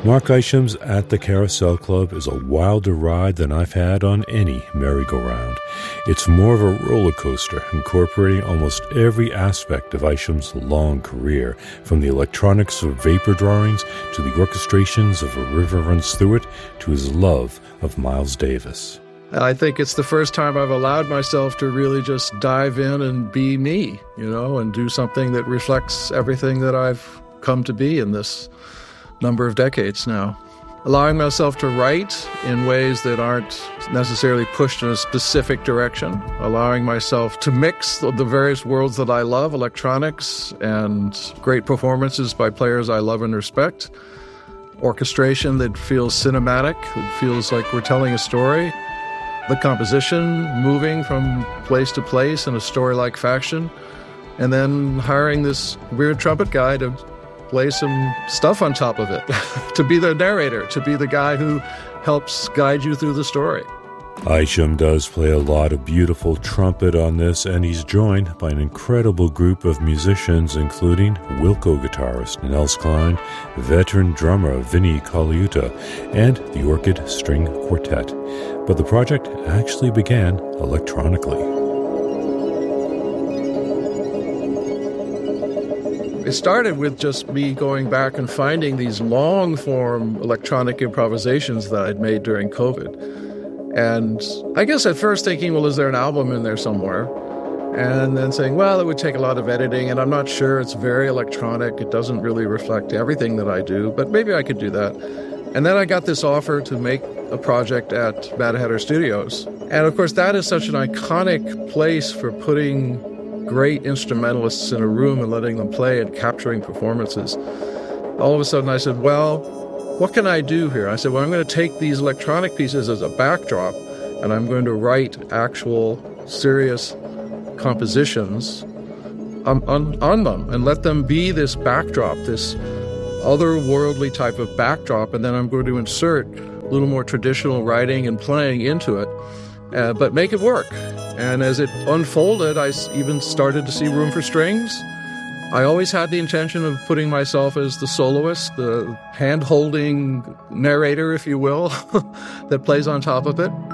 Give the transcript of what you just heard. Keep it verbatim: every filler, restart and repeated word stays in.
Mark Isham's At the Carousel Club is a wilder ride than I've had on any merry-go-round. It's more of a roller coaster, incorporating almost every aspect of Isham's long career, from the electronics of vapor drawings to the orchestrations of A River Runs Through It to his love of Miles Davis. I think it's the first time I've allowed myself to really just dive in and be me, you know, and do something that reflects everything that I've come to be in this number of decades now. Allowing myself to write in ways that aren't necessarily pushed in a specific direction. Allowing myself to mix the various worlds that I love, electronics and great performances by players I love and respect. Orchestration that feels cinematic, that feels like we're telling a story. The composition moving from place to place in a story-like fashion. And then hiring this weird trumpet guy to play some stuff on top of it, to be the narrator, to be the guy who helps guide you through the story. Isham does play a lot of beautiful trumpet on this, and he's joined by an incredible group of musicians, including Wilco guitarist Nels Cline, veteran drummer Vinnie Colaiuta, and the Orchid String Quartet. But the project actually began electronically. It started with just me going back and finding these long-form electronic improvisations that I'd made during COVID. And I guess at first thinking, well, is there an album in there somewhere? And then saying, well, it would take a lot of editing, and I'm not sure. It's very electronic. It doesn't really reflect everything that I do, but maybe I could do that. And then I got this offer to make a project at Mad Hatter Studios. And of course, that is such an iconic place for putting great instrumentalists in a room and letting them play and capturing performances. All of a sudden I said, well, what can I do here? I said, well, I'm going to take these electronic pieces as a backdrop and I'm going to write actual serious compositions on, on, on them and let them be this backdrop, this otherworldly type of backdrop, and then I'm going to insert a little more traditional writing and playing into it, uh, but make it work. And as it unfolded, I even started to see room for strings. I always had the intention of putting myself as the soloist, the hand-holding narrator, if you will, that plays on top of it.